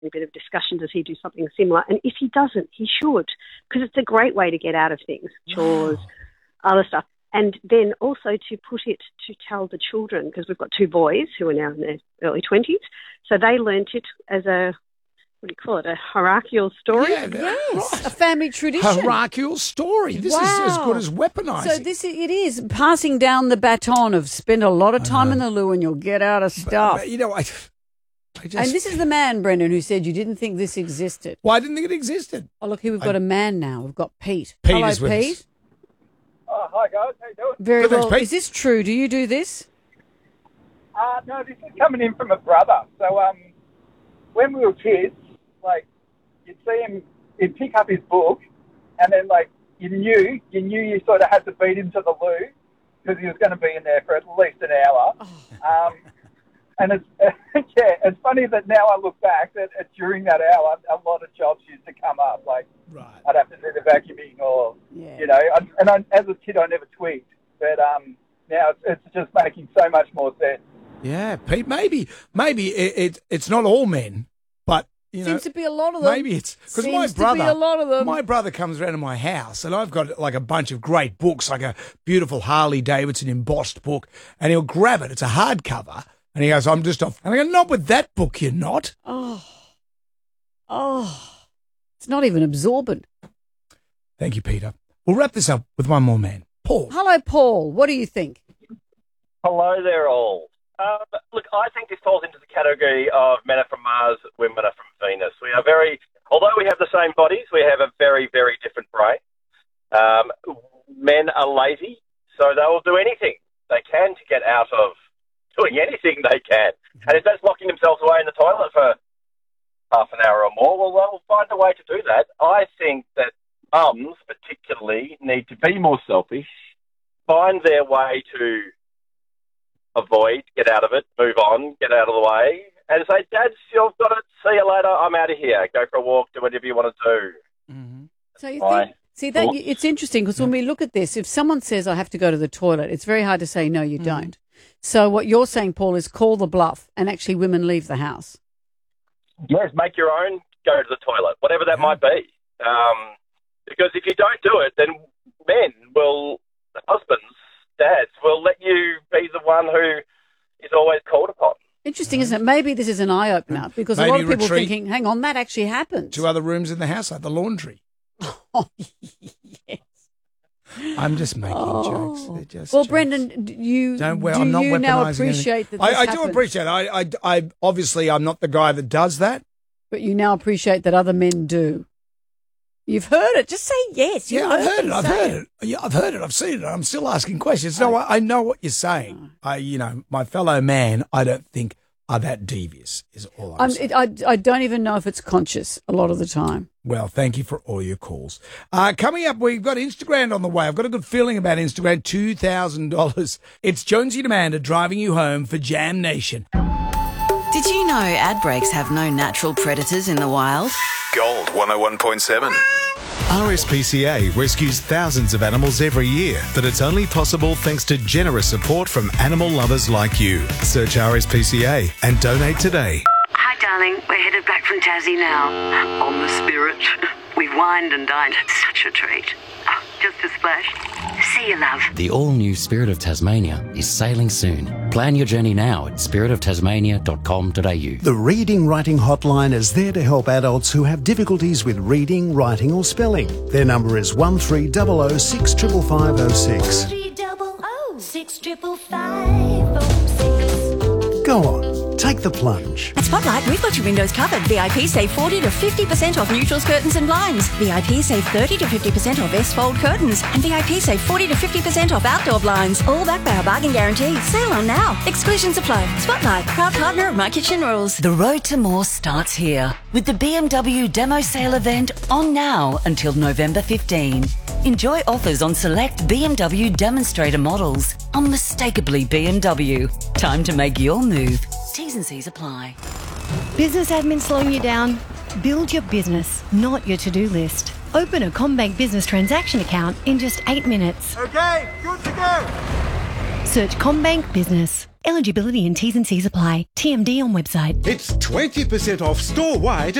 a bit of discussion, does he do something similar? And if he doesn't, he should, because it's a great way to get out of things, chores, other stuff. And then also to put it to tell the children, because we've got 2 boys who are now in their early 20s. So they learnt it as a, what do you call it, a hierarchical story? Yeah, Yes, right. a family tradition. Hierarchical story. This is as good as weaponising. So it is passing down the baton of spend a lot of time in the loo and you'll get out of stuff. But, you know, I just... And this is the man, Brendan, who said you didn't think this existed. Well, I didn't think it existed. Oh, look, here we've got a man now. We've got Pete. Pete Hello, is with Pete. us. Oh, hi guys, how you doing? Very Good, thanks, well. Pete. Is this true? Do you do this? No, this is coming in from a brother. So, when we were kids, like, you'd see him, he'd pick up his book, and then, like, you knew you sort of had to beat him to the loo, because he was going to be in there for at least an hour. And it's, it's funny that now I look back that during that hour, a lot of jobs used to come up. Like, I'd have to do the vacuuming or, you know, as a kid, I never twigged. But now it's just making so much more sense. Yeah, Pete, maybe it's not all men, but, you know. Seems to be a lot of them. Maybe it's because Seems to be a lot of them. My brother comes around to my house, and I've got like a bunch of great books, like a beautiful Harley Davidson embossed book, and he'll grab it. It's a hardcover, and he goes, "I'm just off." And I go, "Not with that book, you're not." It's not even absorbent. Thank you, Peter. We'll wrap this up with one more man, Paul. Hello, Paul. What do you think? Hello there, all. Look, I think this falls into the category of men are from Mars, women are from Venus. We are although we have the same bodies, we have a very, very different brain. Men are lazy, so they will do anything they can to get out of doing anything they can. And if that's locking themselves away in the toilet for half an hour or more, well, they'll find a way to do that. I think that mums particularly need to be more selfish, find their way to avoid, get out of it, move on, get out of the way, and say, "Dad, you've got it. See you later. I'm out of here. Go for a walk. Do whatever you want to do." Mm-hmm. So you think? See that it's interesting because when we look at this, if someone says I have to go to the toilet, it's very hard to say no, you don't. So what you're saying, Paul, is call the bluff, and actually women leave the house. Yes, make your own. Go to the toilet, whatever that might be. Because if you don't do it, then husbands, dads will let you be the one who is always called upon. Interesting, isn't it? Maybe this is an eye-opener because a lot of people are thinking, hang on, that actually happens. 2 other rooms in the house, like the laundry. Oh, yes. I'm just making jokes. They're just well, jokes. Brendan, do you now weaponising appreciate that I this do happens? appreciate it. I obviously, I'm not the guy that does that. But you now appreciate that other men do. You've heard it. Just say yes. Yeah, I've heard it. Yeah, I've heard it. I've seen it. I'm still asking questions. No, I know what you're saying. My fellow man, I don't think are that devious, is all I'm saying. I don't even know if it's conscious a lot of the time. Well, thank you for all your calls. Coming up, we've got Instagram on the way. I've got a good feeling about Instagram, $2,000. It's Jonesy and Amanda driving you home for Jam Nation. Did you know ad breaks have no natural predators in the wild? Gold 101.7. RSPCA rescues thousands of animals every year, but it's only possible thanks to generous support from animal lovers like you. Search RSPCA and donate today. Hi, darling. We're headed back from Tassie now. On the Spirit. We've wined and dined. Such a treat. Oh, just a splash. See you, love. The all-new Spirit of Tasmania is sailing soon. Plan your journey now at spiritoftasmania.com.au. The Reading Writing Hotline is there to help adults who have difficulties with reading, writing or spelling. Their number is 1300 65506. 1300 65506. Go on, take the plunge. At Spotlight, we've got your windows covered. VIP save 40 to 50% off neutrals, curtains and blinds. VIP save 30 to 50% off S-fold curtains. And VIP save 40 to 50% off outdoor blinds. All backed by our bargain guarantee. Sale on now. Exclusions apply. Spotlight, proud partner of My Kitchen Rules. The road to more starts here with the BMW demo sale event on now until November 15. Enjoy offers on select BMW demonstrator models. Unmistakably BMW. Time to make your move. T's and C's apply. Business admin slowing you down? Build your business, not your to-do list. Open a CommBank business transaction account in just 8 minutes. Okay, good to go. Search CommBank Business. Eligibility and T's and C's apply. TMD on website. It's 20% off store-wide